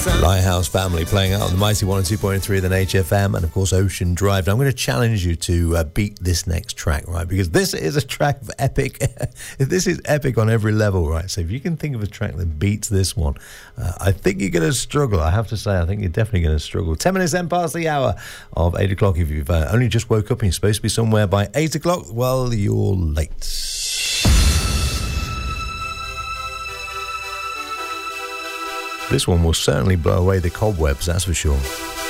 Lighthouse Family playing out on the mighty 102.3 then HFM, and of course Ocean Drive. Now I'm going to challenge you to beat this next track, right? Because this is a track of epic. This is epic on every level, right? So if you can think of a track that beats this one, I think you're going to struggle. I have to say, I think you're definitely going to struggle. 10 minutes then past the hour of 8 o'clock. If you've only just woke up and you're supposed to be somewhere by 8 o'clock, well, you're late. This one will certainly blow away the cobwebs, that's for sure.